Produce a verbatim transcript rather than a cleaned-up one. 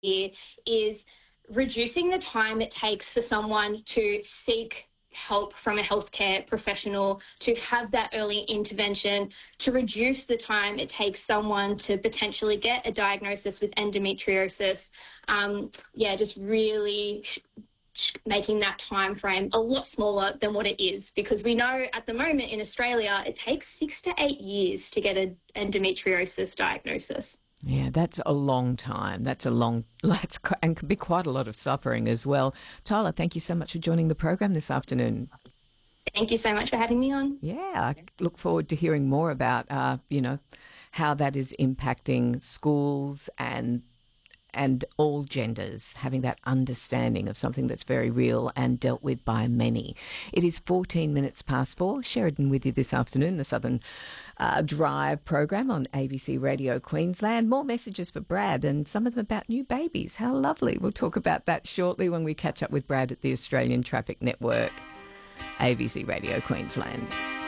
here is reducing the time it takes for someone to seek help from a healthcare professional, to have that early intervention, to reduce the time it takes someone to potentially get a diagnosis with endometriosis. Um, yeah, just really sh- sh- making that time frame a lot smaller than what it is, because we know at the moment in Australia it takes six to eight years to get an endometriosis diagnosis. Yeah, that's a long time. That's a long, that's, and can be quite a lot of suffering as well. Tyler, thank you so much for joining the program this afternoon. Thank you so much for having me on. Yeah, I look forward to hearing more about, uh, you know, how that is impacting schools and and all genders, having that understanding of something that's very real and dealt with by many. It is fourteen minutes past four. Sheridan with you this afternoon, the Southern uh, Drive program on A B C Radio Queensland. More messages for Brad, and some of them about new babies. How lovely. We'll talk about that shortly when we catch up with Brad at the Australian Traffic Network. A B C Radio Queensland.